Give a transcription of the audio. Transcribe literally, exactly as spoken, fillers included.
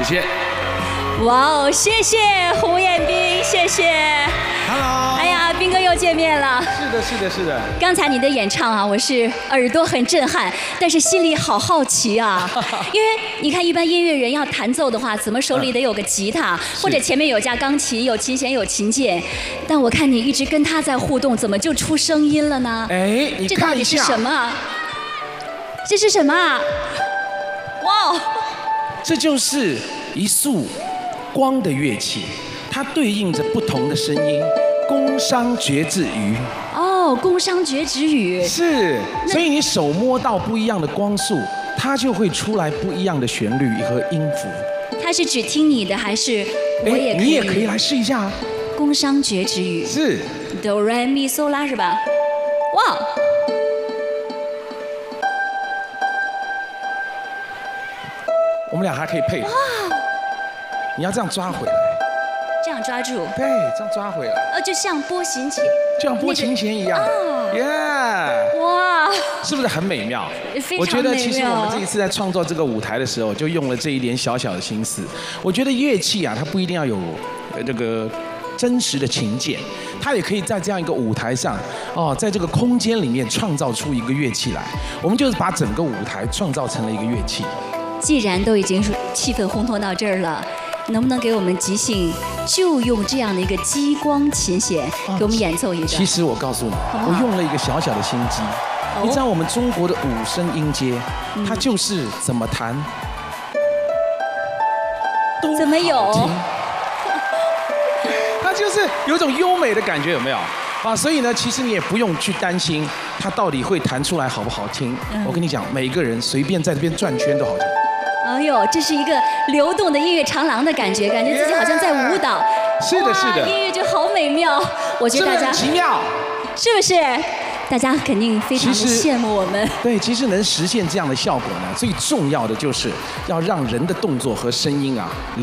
谢谢。 哇哦，谢谢胡彦斌，谢谢。 Hello。 哎呀，斌哥又见面了。 是的，是的，是的。 刚才你的演唱啊，我是耳朵很震撼，但是心里好好奇啊。因为你看，一般音乐人要弹奏的话，怎么手里得有个吉他，或者前面有架钢琴，有琴弦，有琴键。但我看你一直跟他在互动，怎么就出声音了呢？ 哎，你这到底是看一下， 什么啊？这是什么啊？哇哦！ 这就是一束光的乐器，它对应着不同的声音，宫商角徵羽。 哦，宫商角徵羽。 是，所以你手摸到不一样的光束，它就会出来不一样的旋律和音符。 它是只听你的，还是我也可以？ 你也可以来试一下啊。 宫商角徵羽。 是。 哆来咪嗦拉是吧？哇！ 我们俩还可以配合。你要这样抓回来。 这样抓住。 对，这样抓回来。 呃，就像拨琴琴， 就像拨琴弦一样。耶！ 哇！ 是不是很美妙？ 非常美妙。 我觉得其实我们这一次在创作这个舞台的时候，就用了这一点小小的心思。我觉得乐器啊，它不一定要有这个真实的琴键，它也可以在这样一个舞台上，哦，在这个空间里面创造出一个乐器来。我们就是把整个舞台创造成了一个乐器。 既然都已经气氛烘托到这儿了，能不能给我们即兴就用这样的一个激光琴弦给我们演奏一个？ 其实我告诉你，我用了一个小小的心机。你知道我们中国的五声音阶，它就是怎么弹都怎么有？ 它就是有一种优美的感觉，有没有？啊，所以呢，其实你也不用去担心它到底会弹出来好不好听。我跟你讲，每个人随便在这边转圈都好听。 哎呦，这是一个流动的音乐长廊的感觉，感觉自己好像在舞蹈。 是的，是的。 音乐就好美妙，我觉得大家奇妙， 是不是？大家肯定非常的羡慕我们。 对，其实能实现这样的效果呢，最重要的就是要让人的动作和声音啊。